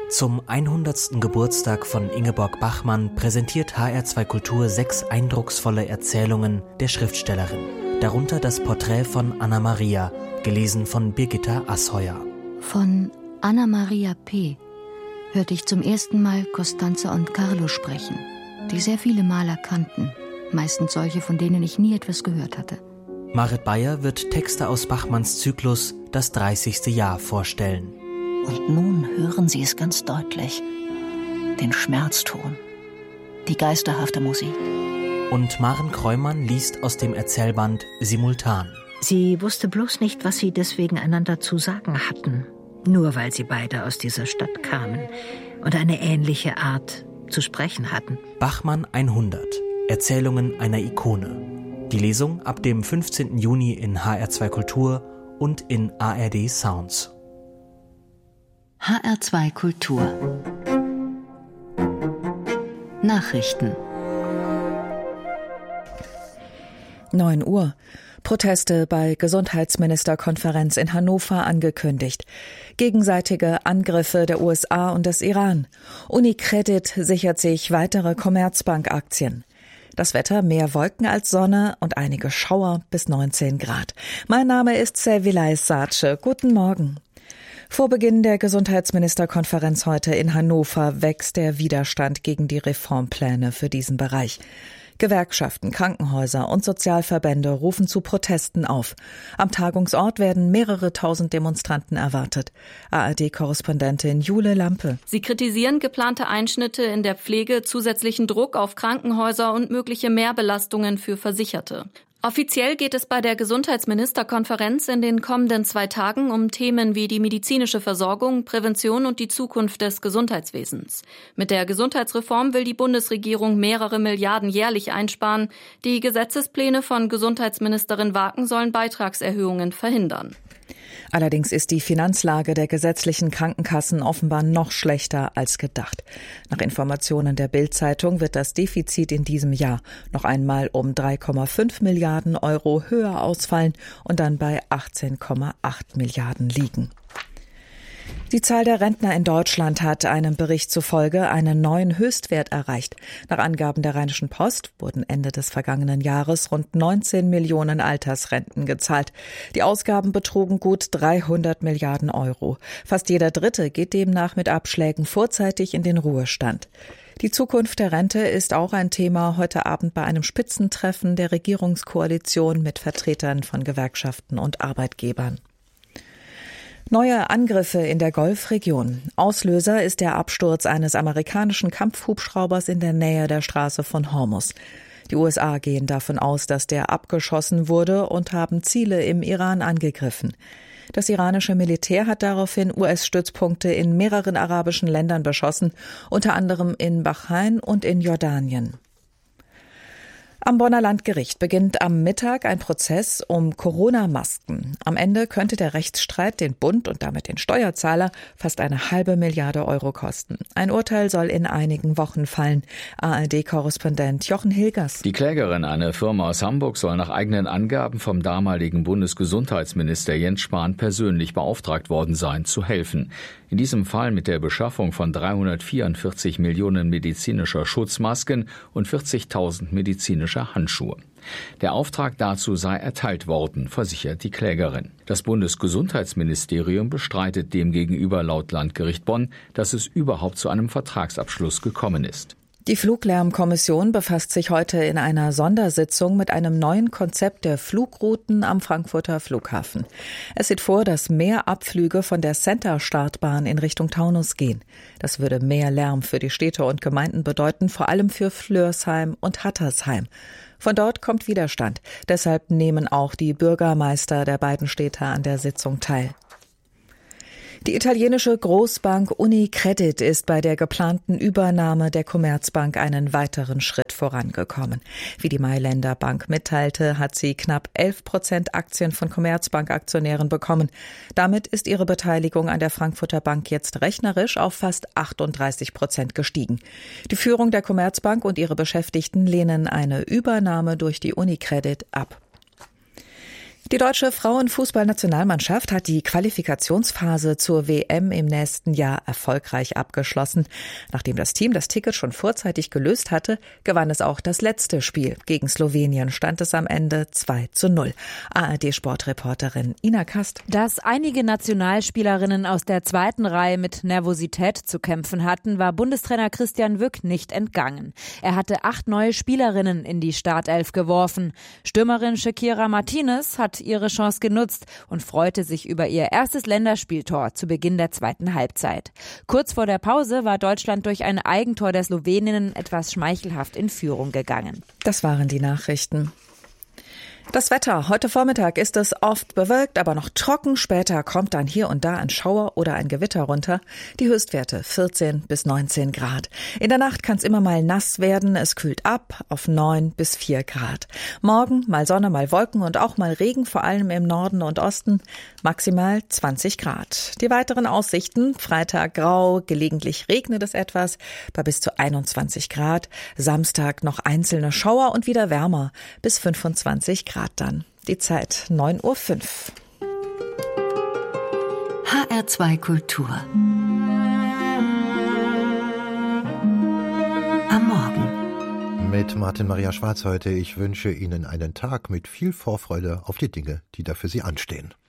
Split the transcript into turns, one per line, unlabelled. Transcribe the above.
Zum 100. Geburtstag von Ingeborg Bachmann präsentiert HR2 Kultur 6 eindrucksvolle Erzählungen der Schriftstellerin. Darunter das Porträt von Anna Maria, gelesen von Birgitta Asheuer.
Von Anna Maria P. hörte ich zum ersten Mal Costanza und Carlo sprechen, die sehr viele Maler kannten, meistens solche, von denen ich nie etwas gehört hatte.
Marit Beyer wird Texte aus Bachmanns Zyklus Das 30. Jahr vorstellen.
Und nun hören Sie es ganz deutlich, den Schmerzton, die geisterhafte Musik.
Und Maren Kreumann liest aus dem Erzählband Simultan.
Sie wusste bloß nicht, was sie deswegen einander zu sagen hatten, nur weil sie beide aus dieser Stadt kamen und eine ähnliche Art zu sprechen hatten.
Bachmann 100, Erzählungen einer Ikone. Die Lesung ab dem 15. Juni in HR2 Kultur und in ARD Sounds.
HR2 Kultur Nachrichten
9 Uhr. Proteste bei Gesundheitsministerkonferenz in Hannover angekündigt. Gegenseitige Angriffe der USA und des Iran. UniCredit sichert sich weitere Commerzbank-Aktien. Das Wetter: mehr Wolken als Sonne und einige Schauer bis 19 Grad. Mein Name ist Selvilay Sace. Guten Morgen. Vor Beginn der Gesundheitsministerkonferenz heute in Hannover wächst der Widerstand gegen die Reformpläne für diesen Bereich. Gewerkschaften, Krankenhäuser und Sozialverbände rufen zu Protesten auf. Am Tagungsort werden mehrere tausend Demonstranten erwartet. ARD-Korrespondentin Jule Lampe.
Sie kritisieren geplante Einschnitte in der Pflege, zusätzlichen Druck auf Krankenhäuser und mögliche Mehrbelastungen für Versicherte. Offiziell geht es bei der Gesundheitsministerkonferenz in den kommenden 2 Tagen um Themen wie die medizinische Versorgung, Prävention und die Zukunft des Gesundheitswesens. Mit der Gesundheitsreform will die Bundesregierung mehrere Milliarden jährlich einsparen. Die Gesetzespläne von Gesundheitsministerin Waken sollen Beitragserhöhungen verhindern.
Allerdings ist die Finanzlage der gesetzlichen Krankenkassen offenbar noch schlechter als gedacht. Nach Informationen der Bild-Zeitung wird das Defizit in diesem Jahr noch einmal um 3,5 Milliarden Euro höher ausfallen und dann bei 18,8 Milliarden liegen. Die Zahl der Rentner in Deutschland hat einem Bericht zufolge einen neuen Höchstwert erreicht. Nach Angaben der Rheinischen Post wurden Ende des vergangenen Jahres rund 19 Millionen Altersrenten gezahlt. Die Ausgaben betrugen gut 300 Milliarden Euro. Fast jeder Dritte geht demnach mit Abschlägen vorzeitig in den Ruhestand. Die Zukunft der Rente ist auch ein Thema heute Abend bei einem Spitzentreffen der Regierungskoalition mit Vertretern von Gewerkschaften und Arbeitgebern. Neue Angriffe in der Golfregion. Auslöser ist der Absturz eines amerikanischen Kampfhubschraubers in der Nähe der Straße von Hormuz. Die USA gehen davon aus, dass der abgeschossen wurde und haben Ziele im Iran angegriffen. Das iranische Militär hat daraufhin US-Stützpunkte in mehreren arabischen Ländern beschossen, unter anderem in Bahrain und in Jordanien. Am Bonner Landgericht beginnt am Mittag ein Prozess um Corona-Masken. Am Ende könnte der Rechtsstreit den Bund und damit den Steuerzahler fast 1,5 Milliarde Euro kosten. Ein Urteil soll in einigen Wochen fallen. ARD-Korrespondent Jochen Hilgers.
Die Klägerin, eine Firma aus Hamburg, soll nach eigenen Angaben vom damaligen Bundesgesundheitsminister Jens Spahn persönlich beauftragt worden sein, zu helfen. In diesem Fall mit der Beschaffung von 344 Millionen medizinischer Schutzmasken und 40.000 medizinischer Handschuhe. Der Auftrag dazu sei erteilt worden, versichert die Klägerin. Das Bundesgesundheitsministerium bestreitet demgegenüber laut Landgericht Bonn, dass es überhaupt zu einem Vertragsabschluss gekommen ist.
Die Fluglärmkommission befasst sich heute in einer Sondersitzung mit einem neuen Konzept der Flugrouten am Frankfurter Flughafen. Es sieht vor, dass mehr Abflüge von der Center-Startbahn in Richtung Taunus gehen. Das würde mehr Lärm für die Städte und Gemeinden bedeuten, vor allem für Flörsheim und Hattersheim. Von dort kommt Widerstand. Deshalb nehmen auch die Bürgermeister der beiden Städte an der Sitzung teil. Die italienische Großbank UniCredit ist bei der geplanten Übernahme der Commerzbank einen weiteren Schritt vorangekommen. Wie die Mailänder Bank mitteilte, hat sie knapp 11% Aktien von Commerzbank-Aktionären bekommen. Damit ist ihre Beteiligung an der Frankfurter Bank jetzt rechnerisch auf fast 38% gestiegen. Die Führung der Commerzbank und ihre Beschäftigten lehnen eine Übernahme durch die UniCredit ab. Die deutsche Frauenfußballnationalmannschaft hat die Qualifikationsphase zur WM im nächsten Jahr erfolgreich abgeschlossen. Nachdem das Team das Ticket schon vorzeitig gelöst hatte, gewann es auch das letzte Spiel. Gegen Slowenien stand es am Ende 2:0. ARD-Sportreporterin Ina Kast.
Dass einige Nationalspielerinnen aus der zweiten Reihe mit Nervosität zu kämpfen hatten, war Bundestrainer Christian Wück nicht entgangen. Er hatte 8 neue Spielerinnen in die Startelf geworfen. Stürmerin Shakira Martinez hat ihre Chance genutzt und freute sich über ihr erstes Länderspieltor zu Beginn der zweiten Halbzeit. Kurz vor der Pause war Deutschland durch ein Eigentor der Sloweninnen etwas schmeichelhaft in Führung gegangen.
Das waren die Nachrichten. Das Wetter. Heute Vormittag ist es oft bewölkt, aber noch trocken. Später kommt dann hier und da ein Schauer oder ein Gewitter runter. Die Höchstwerte 14 bis 19 Grad. In der Nacht kann es immer mal nass werden. Es kühlt ab auf 9 bis 4 Grad. Morgen mal Sonne, mal Wolken und auch mal Regen, vor allem im Norden und Osten. Maximal 20 Grad. Die weiteren Aussichten. Freitag grau, gelegentlich regnet es etwas bei bis zu 21 Grad. Samstag noch einzelne Schauer und wieder wärmer bis 25 Grad. Dann. Die Zeit 9:05 Uhr.
HR2 Kultur. Am Morgen.
Mit Martin Maria Schwarz heute. Ich wünsche Ihnen einen Tag mit viel Vorfreude auf die Dinge, die da für Sie anstehen.